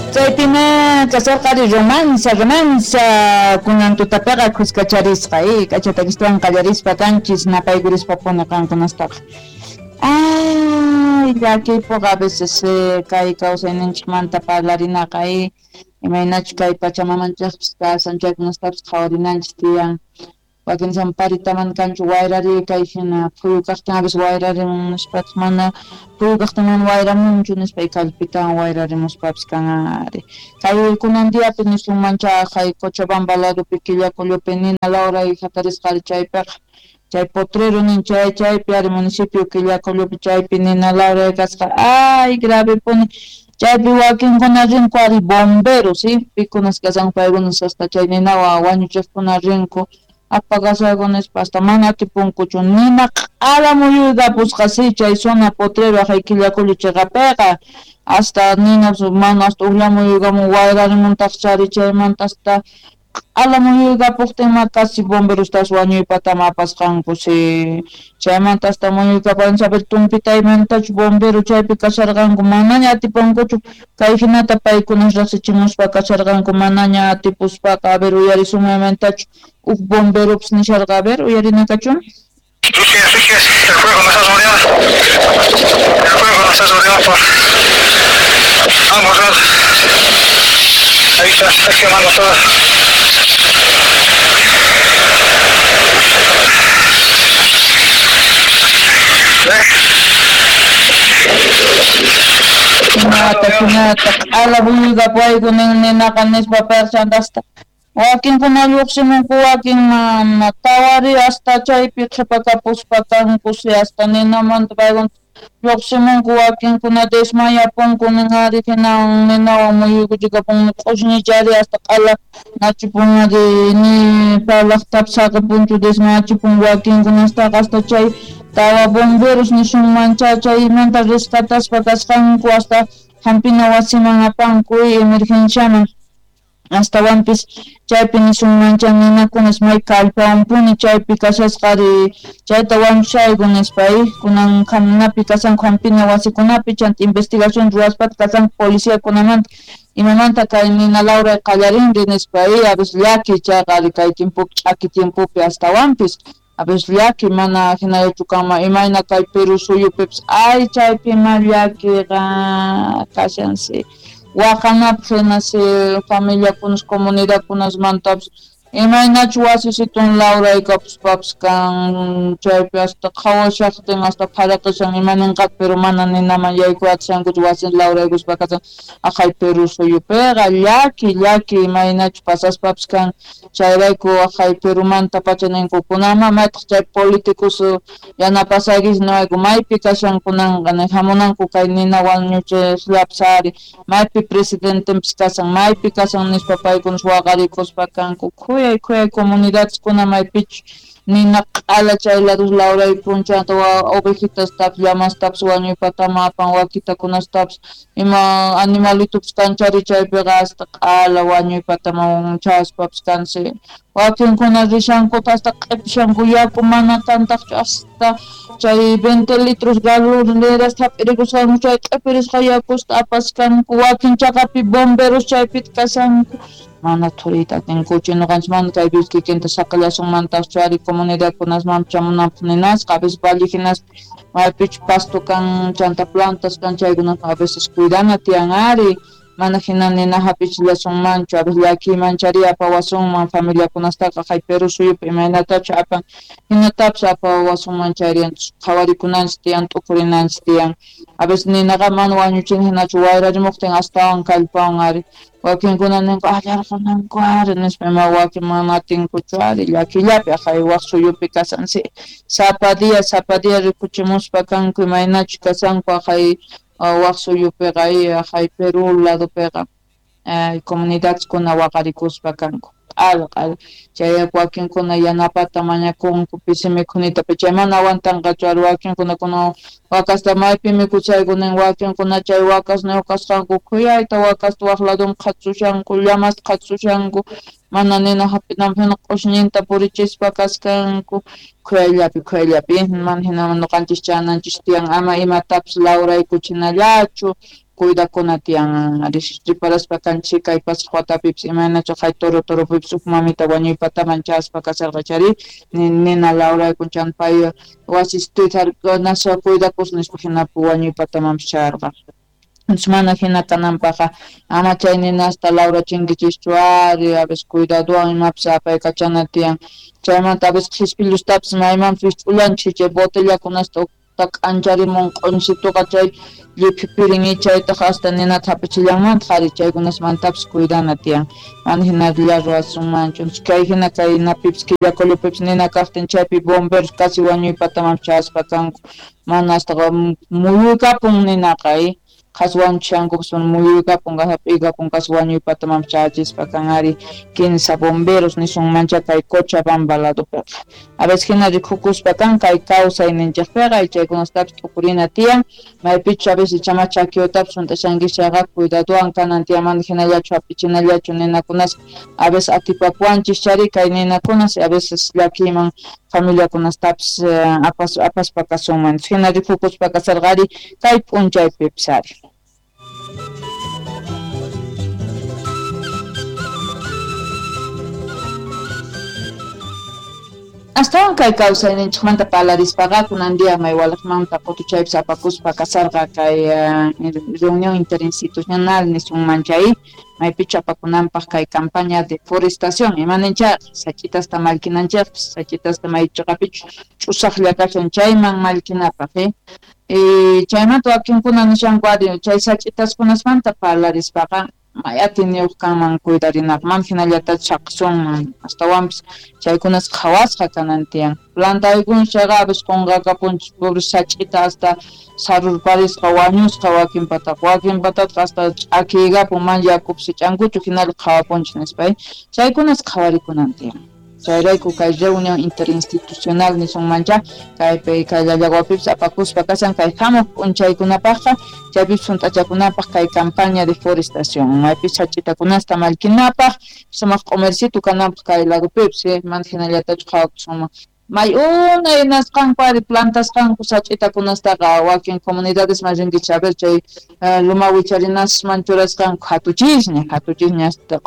Chaypina kasarqari romanza kunan tutapiqa kuskacharisqa kachatakistuwan qallarispa kanchis napaykurispa punuqankunastaqa. Ay, llakiypuqa a veces kay kawsayninchikmanta parlarinaka imaynachu kay pachamamanchikpis kasan chaykunastapis qhawarinanchis tiyan. Wakin samparitaman kanchu wayrari kay hina phuyu kaqtin a veces wayrarimun nispapas mana phuyu kaqtinman wayramunchu nispa kallpitawan wayrarimuspapis kan ari. Kay kunan diapi nisqunmancha kay Cochabamba ladopi Quillacollopi nina Laura hatarisqari chaypiqa. Chay potrero nin chaypi ari municipio Quillacollopi chaypi nina Laura kasqa ay grave puni. Chaypi wakinkuna rinku ari bomberos, pikunas kasan paykunas hasta chay ninawan wañuchiqkuna rinku. Apagasagones hasta mana tipunkuchu nina q'ala muyuyqa pusqasi chay zona potrero hay Quillacollo chayqapiqa hasta nina mana hasta uqlla muyuyqamun wayrarimuntaq chari chaymanta hasta q'ala muyuyqa puqtinma kasi bomberostas wañuypatama apasqanku chaymanta hasta muyuyqa pueden saber tumpitaymantachu bombero chaypi kasharqanku manaña atipunkuchu kay hinata paykunas riqsichimuspa kasharqanku manaña atipuspaqa a ver uyarisunmaymantachu uk bomberopis nisharqa a ver uyarinakachun. El fuego nos has rodeado. El fuego nos has rodeado por ambos lados. Ahí está quemando todo. Kinata, ala buyuga paykunin ninaqa nispa persantasta. Wakinkuna lluqsimunku wakin tawari hasta chaypi qhipakapuspa kankusi hasta ninamanta paykuna lluqsimunku wakinkuna desmayapunku ninari hinawan ninawan muyuykuchikapunku q'ushnichari hasta q'ala nachipunari ni parlaqtapas saqipunchu desmayachipun wakinkunastaqa hasta chay tawa bomberos nishunmancha chaymanta rescataspa kasqanku hasta hampina wasiman apanku emergenciaman. Hasta wampis chaypi nisunmancha ninakunas may kallpawanpuni chaypi kashasqari chayta wañushayku nispa kunan kanapi kasanku hampina wasikunapi chanta investigación ruwaspata kasanku policiakunamanta imamanta kay nina Laura qallarinri nispa a veces llaki chayqa kay tiempupi ch'aki tiempupi hasta wampis a veces llaki mana hinallachu kanman imayna kay Perú suyupipis ay chaypi ima llakiqa kashansi waqanapis hinasi familiakunas comunidadkunas mantapas imaynachu wasisitun Lauraykapuspapas kan chaypi hasta qhawashaqtin hasta pharaqishan imaninqa pero mana ninaman yaykuyatishankuchu wasin Lauraykuspa kasan aqhay Perú suyupiqa llaki imaynachu pasaspapas kan chayrayku aqhay Perumanta pacha ninkukunaman maytaq chay políticos yanapasaykish niwayku maypi kashankunanqa hamunanku kay nina wañuchiqllapas ari maypi presidentempis kasan maypi kasan nispa paykunas waqarikuspa kanku kuyay comunidadeskuna maypichu nina q'ala chay lados Lauraypunchanta ovejitastapas llamastapas wañuypatama apan wakitakunastapas ima animalitupis kanchari chaypiqa hasta q'ala wañuypatama chaspapas kansi wakinkuna rishankuta hasta q'ipishanku yaku mana tantaqchu hasta chay 20 litros galoneras hap'irikusqanku chay q'ipirisqa yakusta apasqanku wakin chaqapi bomberos chaypita kasanku mana thuriyta atinkuchu nuqanchik mana kay kikinta saqallasunmantaqa chari comunidadkunasmanpi chamunanpaq ninasqa a veces valli hinas maypichu pasto kan chanta plantas kan chaykunaqa a veces cuidana tiyan ari mana hina nina hapichillasunmanchu a veces llakimanchari apawasunman familiakunastaqa kay Perú suyupi imaynatachu apan hinatapas apawasunman chariyanchik qhawarikunanchik tiyan t'ukurinanchik tiyan a veces ninaqa mana wañuchin hinachu wayrarimuqtin astawan kallpawan ari wakinkuna ninku yarqunanku ari nispa ima wakin mana atinkuchu ari llakillapi aqhay waq suyupi kasansi sapa dia rikuchimuspa kanku imaynachu kasanku aqhay waq suyupiqa aqhay Perú ladopiqa comunidadeskuna waqarikuspa kanku q'ala chay wakinkuna yanapata mañakunku pisi mikhunitapi chay mana awantanqachu ari wakinkuna wakasta maypi mikuchayku nin wakinkuna chay wakas ñawqasqanku khuyayta wakasta waq ladon qhatushanku llamasta qhatushanku mana nina hapinaman hina q'ushñinta purichispa kaskanku khuyayllapi mana hina nuqanchis chananchis tiyan ama imatapas Lauraykuchinallachu cuidakuna tiyan riparaspa kanchik kay pasaq watapipas imanachu hay toropipas uk mamita wañuypata manchaspa kasarqachari nina Laura kunchan pay wasis tuytarkunasqa cuidakus nispa hinapu wañuypatamanpas charqa. Mana hina kananpaqa ama chay ninasta Laura chinkichischu ari a veces cuidaduwan imapas apay kachana tiyan chaymanta a veces hisp'ilustapas maymanpas ch'ulanchik chay botellakunasta k'ancharimun q'unsituqa chay lliphipirin ichaytaqa hasta ninata hapichillanmanta qhari chaykunasmantapas cuidana tiyan mana hinalla ruwasunmanchu kay hina kay napipas killakulipipas nina kaqtin chaypi bomberos kasi wañuypatamanpas chasqa kanku mana astaqa muyuykapun ninaqa qhaswanchikhankupas muyuykapunqa hap'iykapunqa kasi wañuypatamanpas chachispa kan ari 15 bomberos nisunmancha kay Cochabamba ladopiqa a veces hina rikhukuspa kan kay kawsayninchikpiqa y chaykunastapas tukurina tiyan maypichu a veces chama chakiutapas sunt'ashankishaqa cuidaduwan kanan tiyan mana hinallachu hapichinallachu ninakunas a veces atipapuanchik chari kay ninakunas a veces llakiman familiakunastapas apaspa kasunman hina rikhukuspa kasarqari kay p'unchaypipas ari. Astawan kay kawsayninchikmanta palarispaqa kunan día may walaqmanta qutuchaypis apakuspa kasarqa kay reunión interinstitucional nisunmanchay maypichu apakunanpaq kay campaña de forestación imaninchaq sachitasta malkinanchikpas sachitasta maychaqapichu ch'usaqlla kashan chayman malkinapaq chaymanta wakinkuna nishanku ari chay sachitaskunasmanta palarispaqa mayatiniuq kanman cuidarinaq man hinallata chaqsunman astawanpis chaykunas qhawasqa kanan tiyan plantaykunchayqa a veces qunqakapunchik pobre sach'ita hasta sarurparisqa wañusqa wakinpataqa hasta ch'akiykapun man yakupis ch'ankuchu hinalla qhawapunchik nispay chaykunas qhawarikunan tiyan chayrayku kay reunión interinstitucional nisunmancha kaypi kay llallawapipis apakuspa kasan kay hamuq p'unchaykunapaqqa chaypipis sunt'achakunapaq kay campaña de forestación maypis sach'itakunasta malkinapaq sumaq q'umirsitu kananpaq kay ladopipis mana hinallatachu qhawakusunman may unay nasqanku ari plantasqanku sach'itakunastaqa wakin comunidades más rinkichik a ver chay luma wicharinasman churasqanku hatuchishña hasta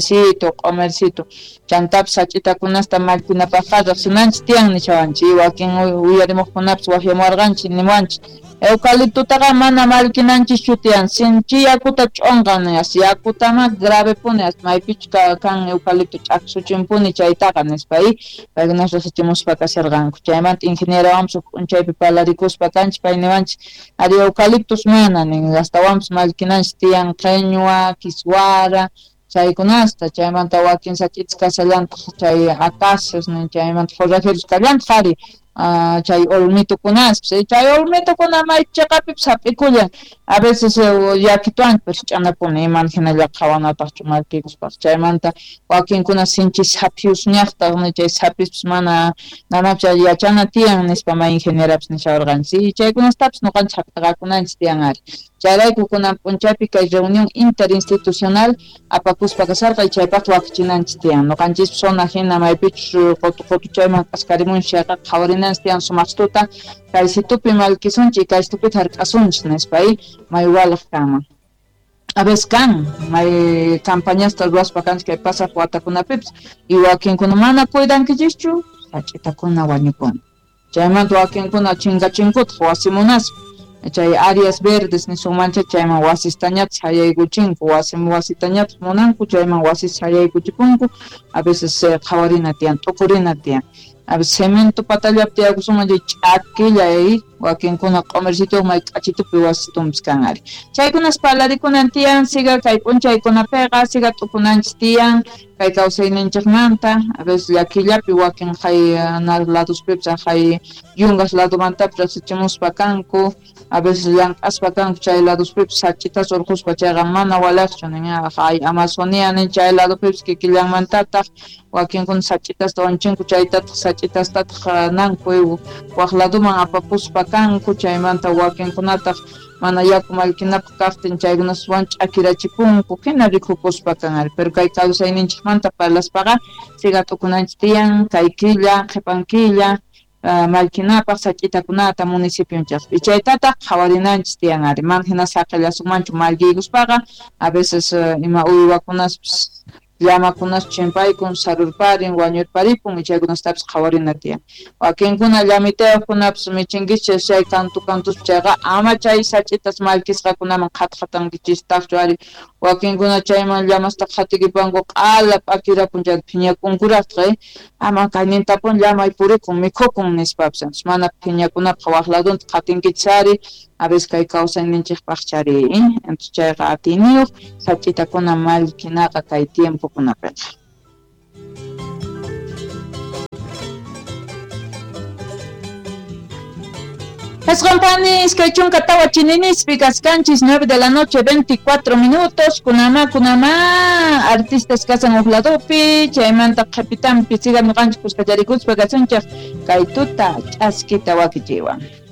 q'umirsitu chantapas sach'itakunasta malkinapaqqa riqsinanchik tiyan nishawanchik wakin uyarimuqkunapas waqyamuwarqanchik niwanchik eucaliptutaqa mana malkinanchikchu tiyan sinchi yakuta ch'unqa nispa yakutama grave puni maypichu kan eucalipto ch'aqsuchimpuni chaytaqa nispa paykunas riqsichimuspa kasarqanku chaymanta ingenierawanpas p'unchaypi palarikuspa kanchik pay niwanchik ari eucaliptus mana nin astawanpas malkinanchik tiyan qeñua kiswara chaykunasta chaymanta wakin sach'itas kasallantaq chay acacias nin chaymanta forrajeros kallantaq qhari chay olmitukunaspas chay olmitukuna maychaqapipas hap'ikullan a veces yakituanchik ch'anapuni imana hinalla qhawanataqchu malkikuspa chaymanta wakinkuna sinchis sapiusñaqtaq chay sapispas manapas yachana tiyan nispa may ingenierapas nishawarqanchik chaykunastapas nuqanchik hap'irqakunanchik tiyan ari chayrayku kunan p'unchaypi kay reunión interinstitucional apakuspa kasarqa y chaypaqta wakichinanchik tiyan nuqanchikpas zona hina maypichu qutuchayman qhaskarimunchik qhawarinanchik tiyan sumaq tuta kay situpi malkisunchik kay situpita hark'asunchik nispa may walaq kanman a veces kan may campañasta ruwaspa kanchik kay pasaq watakunapipas y wakinkuna mana cuidankichikchu sach'itakuna wañukuna chaymanta wakinkuna chinkachinkutaq wasimunaspa chay áreas verdes nisunmancha chayman wasistañatas hayaykuchinku wasitañatas munanku chayman wasis hayaykuchipunku a veces qhawarina tiyan t'ukurina tiyan a veces cemento patallapi tiyakusunman chay ch'akilla wakinkuna q'umirsitu may k'achitupi wasitunpis kan ari chaykunas palarikunan tiyan siga kay p'unchaykunapiqa siga t'ukunanchik tiyan kay kawsayninchikmanta a veces llakillapi wakin hay ladospipas hay yungas ladomantapis riqsichimuspa kanku a veces llank'aspa kanku chay ladospipas sach'itas urquspa chayqa mana walaqchu nin hay Amazonia nin chay ladopipas kikillanmantataq wakinkuna sach'itasta wanchinku chaytataq sach'itastataq nanku waq ladoman apapuspa kanku chaymanta wakinkunataq mana yaku malkinapaq kaqtin chaykunas ch'akirachipunku hina rikhukuspa kan ari pero kay kawsayninchikmanta parlaspaqa siga t'ukunanchik tiyan kay killa qhipan killa malkinapaq sach'itakunata municipionchaq ichaytataq qhawarinanchis tiyanari man hina saqillasumanchu malkiykuspaqa a veces ima uywakunas llamakunas chimpaykun sarurparin wañurparipun ichaykunastapis qhawarina tiyan wakinkuna llamitayuqkunapas michinkichis chay kantus chayqa ama chay sach'itas malkisqakunaman qhatqhatankichistaqchu ari wakinkuna chayman llamasta qhatikipanku q'ala p'akirapun chay phiñakunkuraqtaq ama kaynintapun llamay purikun mikhukun nispapis mana phiñakunaqa waq ladunta qhatinkichis ari a veces kay kawsayninchikpaq chari entonces chayqa atiniyuq sach'itakuna malkinaqa kay tiempokunapiqa Escompanis, que chunka tawa chininis, picas canchis, 9 de la noche, 24 minutos, kunama, artistas casan ojladopi, chaymanta capitán, pisiga muganchis, pues cacharikus, pegasunchas, kaituta, chaskita wakichiwan.